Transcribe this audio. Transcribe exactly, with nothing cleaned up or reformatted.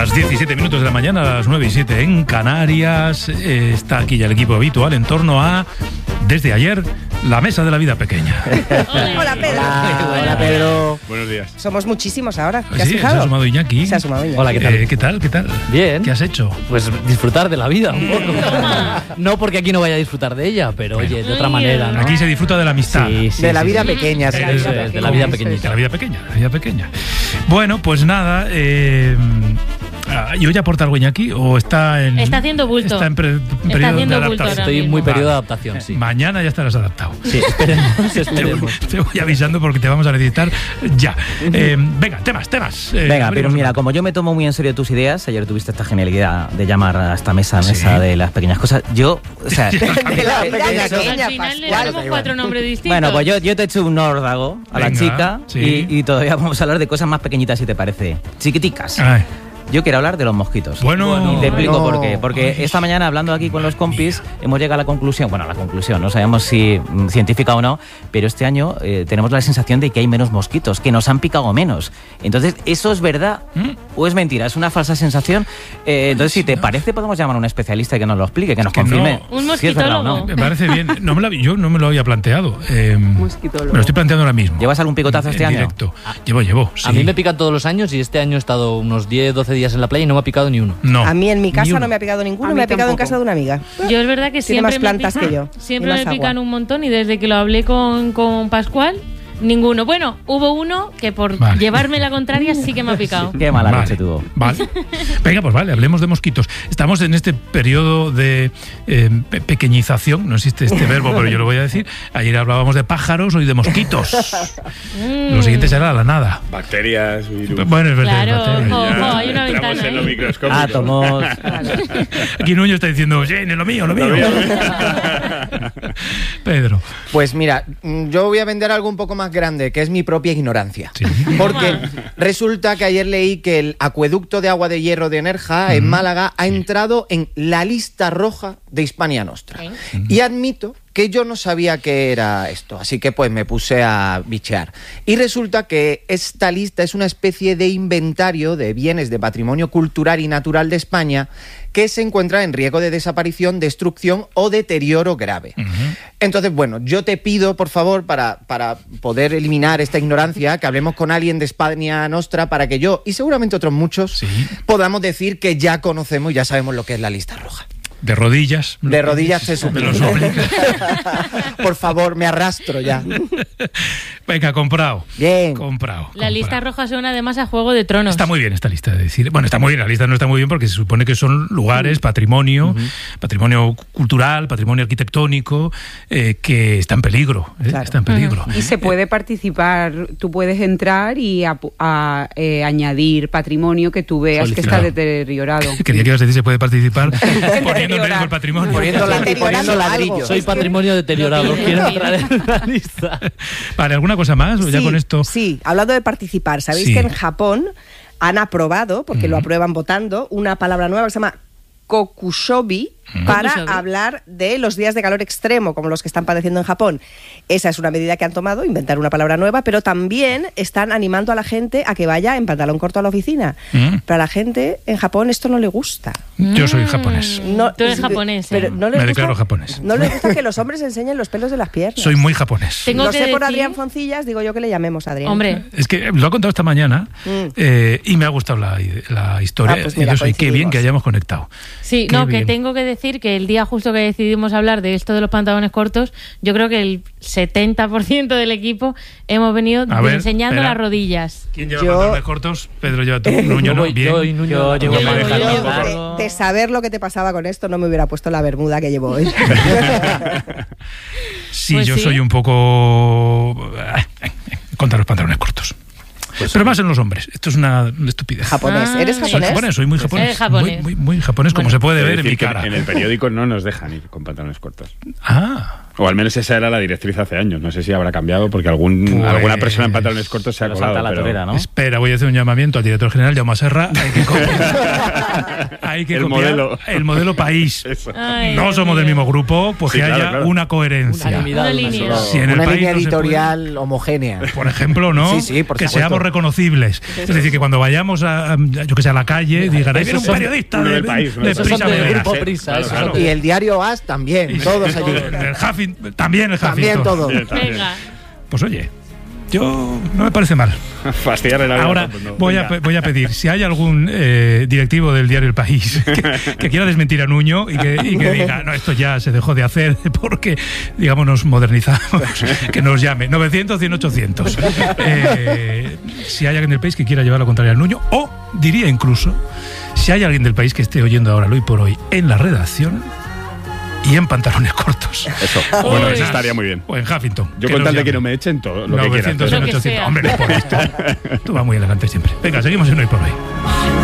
Las diecisiete minutos de la mañana, a las nueve y siete en Canarias. Eh, está aquí ya el equipo habitual en torno a, desde ayer, la mesa de la vida pequeña. Hola, Pedro. Hola, hola, Pedro. Buenos días. Somos muchísimos ahora. ¿Te has Sí, fijado? se ha sumado Iñaki. Se ha sumado Iñaki. Hola, ¿qué tal? Eh, ¿Qué tal? ¿Qué tal? Bien. ¿Qué has hecho? Pues disfrutar de la vida un poco. No porque aquí no vaya a disfrutar de ella, pero oye, de otra manera, ¿no? Aquí se disfruta de la amistad. Sí, sí, de la sí, vida sí. pequeña. Eso sí. es, de la vida De pequeñita. la vida pequeña, de la vida pequeña. Bueno, pues nada. Eh, ¿Y hoy aporta algo Iñaki? ¿O está en. Está haciendo bulto. Está en pre- Está periodo haciendo de bulto adaptación. ahora Estoy en mismo. muy periodo de Vale. adaptación, sí. Mañana ya estarás adaptado. Sí, esperemos, Te voy, esperemos. te voy avisando porque te vamos a necesitar ya. Eh, venga, temas, temas. Eh, Venga, pero abrimos mira, el- como yo me tomo muy en serio tus ideas, ayer tuviste esta genialidad de llamar a esta mesa, Sí. mesa de las pequeñas cosas. Yo, o sea, De la vida pequeñas pequeña, Al final le Pascual. damos cuatro nombres distintos. bueno, pues yo, yo te he hecho un órdago a la Venga, chica sí. y, y todavía vamos a hablar de cosas más pequeñitas, si te parece. Chiquiticas. Ay, Yo quiero hablar de los mosquitos. bueno, Y te explico No. por qué. Porque esta mañana, hablando aquí con los compis, hemos llegado a la conclusión, bueno, a la conclusión, no sabemos si mm, científica o no, pero este año eh, tenemos la sensación de que hay menos mosquitos, que nos han picado menos. Entonces, ¿eso es verdad ¿Mm? o es mentira? ¿Es una falsa sensación? Eh, entonces, si te parece, podemos llamar a un especialista que nos lo explique, que nos que confirme no. Un si es verdad o no. mosquitólogo. me parece bien. No me lo, yo no me lo había planteado. Eh, Mosquitólogo. me lo estoy planteando ahora mismo. ¿Llevas algún picotazo este En año? Directo. Llevo, llevo. Sí. A mí me pican todos los años y este año he estado unos diez, doce días en la playa y no me ha picado ni uno. No. A mí en mi Ni casa uno. no me ha picado ninguno, A mí me ha picado en tampoco. casa de una amiga. Yo es verdad que Tiene siempre más me plantas pican, que yo. Siempre Y me más agua. pican un montón y desde que lo hablé con, con Pascual, ninguno. Bueno, hubo uno que por Vale. llevarme la contraria sí que me ha picado. Qué mala Vale, leche tuvo. Vale. Venga, pues vale, hablemos de mosquitos. Estamos en este periodo de eh, pe- pequeñización, no existe este verbo, pero yo lo voy a decir. Ayer hablábamos de pájaros, hoy de mosquitos. Mm. Lo siguiente será la nada. Bacterias, virus. Bueno, es verdad. Claro, es verdad. ojo, Ya ojo, hay una entramos ventana en lo ahí. microscópico. Átomos. Aquí Nuño está diciendo, sí, lo mío, lo mío. Lo mío. Pedro. Pues mira, mm, yo voy a vender algo un poco más grande, que es mi propia ignorancia. Sí. Porque resulta que ayer leí que el acueducto de agua de hierro de Nerja, en Málaga, ha entrado en la lista roja de Hispania Nostra. Sí. Y admito que yo no sabía qué era esto, así que pues me puse a bichear. Y resulta que esta lista es una especie de inventario de bienes de patrimonio cultural y natural de España que se encuentra en riesgo de desaparición, destrucción o deterioro grave. Ujú. Entonces, bueno, yo te pido, por favor, para, para poder eliminar esta ignorancia, que hablemos con alguien de España Nostra para que yo, y seguramente otros muchos, Sí. podamos decir que ya conocemos y ya sabemos lo que es la lista roja. De rodillas. De rodillas te Me suplico. lo suplico. Por favor, me arrastro ya. Venga, comprado. Bien. Comprado. La comprado. lista roja suena además a Juego de Tronos. Está muy bien esta lista de decir. Bueno, está muy bien, la lista no está muy bien porque se supone que son lugares, patrimonio, patrimonio cultural, patrimonio arquitectónico, eh, que está en peligro. eh, Claro. Está en peligro. Y se puede participar, tú puedes entrar y a- a, eh, añadir patrimonio que tú veas que está Solicitar. deteriorado. Quería que ibas a decir se puede participar poniendo en riesgo el patrimonio. Poniendo, la- Deteriorando poniendo algo. ladrillos. Soy Es que- patrimonio deteriorado, no tiene quiero sentido. entrar en la lista. Vale, ¿alguna cosa más? ¿O ya Sí, con esto? sí, hablando de participar, sabéis Sí. que en Japón han aprobado, porque lo aprueban votando, una palabra nueva que se llama kokushobi para Kokushobi. hablar de los días de calor extremo como los que están padeciendo en Japón. Esa es una medida que han tomado, inventar una palabra nueva, pero también están animando a la gente a que vaya en pantalón corto a la oficina. Mm. Pero a la gente en Japón esto no le gusta. Yo soy Mm. japonés. No, Tú eres japonés, pero ¿eh? no les Me gusta- declaro japonés. No les gusta que los hombres enseñen los pelos de las piernas. Soy muy japonés. Tengo Lo que sé por decir- Adrián Foncillas, digo yo que le llamemos a Adrián. Hombre, Es que lo ha contado esta mañana Mm. eh, y me ha gustado la, la historia. Ah, pues y mira, yo soy, qué bien coincidimos. que hayamos conectado. sí, Qué no, que bien. tengo que decir que el día justo que decidimos hablar de esto de los pantalones cortos, yo creo que el setenta por ciento del equipo hemos venido A ver, enseñando espera. las rodillas. ¿Quién lleva Yo- pantalones cortos? Pedro lleva tú. Nuño, Yo ¿no? voy- Bien. yo y Nuño- Yo llevo Yo para llevo- dejarlo yo- claro. De, de saber lo que te pasaba con esto, no me hubiera puesto la bermuda que llevo hoy. Sí, Pues yo sí. soy un poco contra los pantalones cortos. Pero más en los hombres. Esto es una, una estupidez. Japonés. Ah, ¿Eres sí. Soy japonés? japonés, soy muy japonés. Eres japonés. Muy, muy, muy japonés, como Bueno. se puede Quiero ver en decir mi que cara. En el periódico no nos dejan ir con pantalones cortos. Ah, O al menos esa era la directriz hace años. No sé si habrá cambiado porque algún, Pues- alguna persona en pantalones cortos se ha Pero colado. salta la pero- torera, ¿no? Espera, voy a hacer un llamamiento al director general, Jaume Serra. Hay que copiar, hay que El copiar modelo. el modelo país. Eso. Ay, No Dios somos del mío. mismo grupo, pues Sí, que claro, haya claro. una coherencia. Unanimidad, Una una línea. sola- Si en el Una país línea no se puede- editorial homogénea. por ejemplo, ¿no? Sí, sí, por que supuesto. seamos reconocibles. Es decir, que cuando vayamos a, a- yo que sé, a la calle, digan, ahí viene un son- periodista uno de, del país, uno de del Esos son Prisa del Media. grupo Sí, Prisa. claro, esos claro. son de- Y el diario As también, todos allí. El Huffington, también el Huffington. También todos. Bien, también. Venga. Pues oye, yo no me parece mal. Fastidiarle la vida. Ahora pues no. voy a, Venga. pe- voy a pedir, si hay algún eh, directivo del diario El País que, que quiera desmentir a Nuño y que, y que diga, no, esto ya se dejó de hacer porque, digamos, nos modernizamos, que nos llame. novecientos, cien, ochocientos. Eh, si hay alguien del país que quiera llevar la contraria al Nuño, o diría incluso, si hay alguien del país que esté oyendo ahora, hoy por hoy, en la redacción y en pantalones cortos. Eso. Bueno, Uy. eso estaría muy bien. O en Huffington. Yo que con nos tal de llame. que no me echen todo lo que quieran. novecientos, Lo que ochocientos. sea. Hombre, no por esto. Tú vas muy elegante siempre. Venga, seguimos en Hoy por Hoy.